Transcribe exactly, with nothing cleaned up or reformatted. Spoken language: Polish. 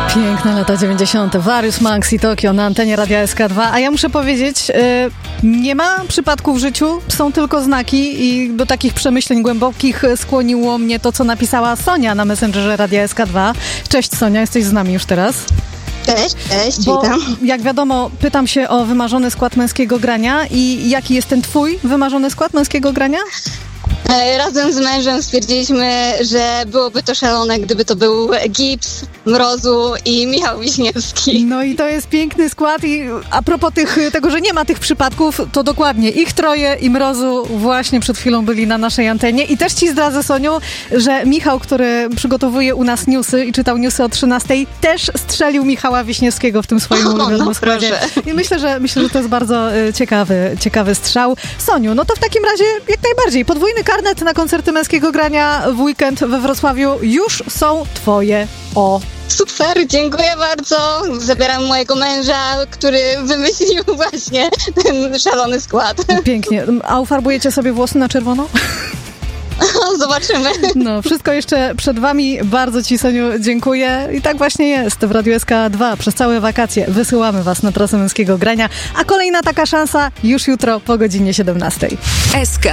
Piękne lata dziewięćdziesiąte. Various Monks i Tokio na antenie Radia S K dwa. A ja muszę powiedzieć, yy, nie ma przypadków w życiu, są tylko znaki i do takich przemyśleń głębokich skłoniło mnie to, co napisała Sonia na Messengerze Radia S K dwa. Cześć Sonia, jesteś z nami już teraz. Cześć, cześć, Bo, witam. jak wiadomo, pytam się o wymarzony skład męskiego grania i jaki jest ten twój wymarzony skład męskiego grania? Razem z mężem stwierdziliśmy, że byłoby to szalone, gdyby to był Gibbs, Mrozu i Michał Wiśniewski. No i to jest piękny skład i a propos tych, tego, że nie ma tych przypadków, to dokładnie ich troje i Mrozu właśnie przed chwilą byli na naszej antenie. I też ci zdradzę, Soniu, że Michał, który przygotowuje u nas newsy i czytał newsy o trzynastej, też strzelił Michała Wiśniewskiego w tym swoim ulubionym no składzie. I myślę, że myślę, że to jest bardzo y, ciekawy, ciekawy strzał. Soniu, no to w takim razie jak najbardziej podwójny karnet na koncerty męskiego grania w weekend we Wrocławiu już są twoje. O! Super, dziękuję bardzo. Zabieram mojego męża, który wymyślił właśnie ten szalony skład. Pięknie. A ufarbujecie sobie włosy na czerwono? Zobaczymy. No, wszystko jeszcze przed wami. Bardzo ci, Soniu, dziękuję. I tak właśnie jest w Radiu S K dwa. Przez całe wakacje wysyłamy was na trasę męskiego grania, a kolejna taka szansa już jutro po godzinie siedemnastej. S K